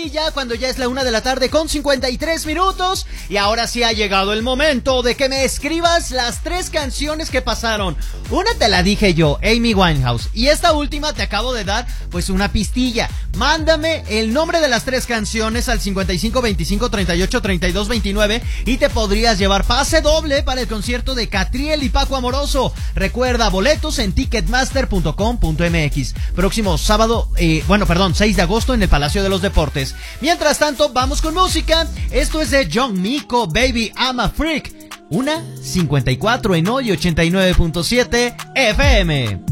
sí, ya cuando ya es la 1:53 p.m. Y ahora sí ha llegado el momento de que me escribas las 3 canciones que pasaron. Una te la dije yo, Amy Winehouse. Y esta última te acabo de dar pues una pistilla. Mándame el nombre de las 3 canciones al 55 25 38 32 29 y te podrías llevar pase doble para el concierto de Catriel y Paco Amoroso. Recuerda, boletos en ticketmaster.com.mx. Próximo sábado, 6 de agosto en el Palacio de los Deportes. Mientras tanto, vamos con música. Esto es de John Mico, Baby I'm a Freak. 1:54 en hoy 89.7 FM.